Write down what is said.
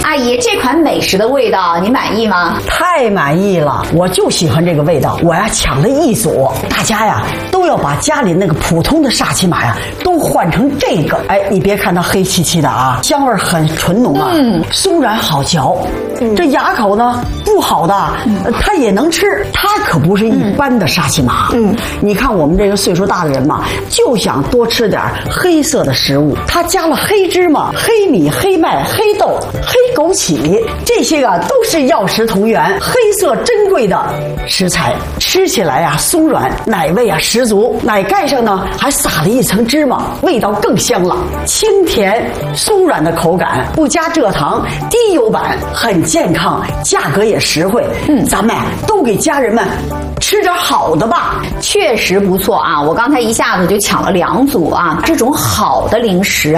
阿姨，这款美食的味道你满意吗？ 太满意了，我就喜欢这个味道。我呀抢了一组，大家呀都要把家里那个普通的沙琪玛呀都换成这个。哎，你别看它黑漆漆的啊，香味很纯浓啊，松软好嚼。这牙口呢不好的，它也能吃。它可不是一般的沙琪玛。你看我们这个岁数大的人嘛，就想多吃点黑色的食物。它加了黑芝麻、黑米、黑麦、黑豆、黑枸杞，这些啊都是药食同源、黑色珍贵的食材。吃起来啊松软，奶味啊十足，奶盖上呢还撒了一层芝麻，味道更香了。清甜松软的口感，不加蔗糖，低油版，很健康，价格也实惠。咱们都给家人们吃点好的吧。 确实不错啊，我刚才一下子就抢了2组啊，这种好的零食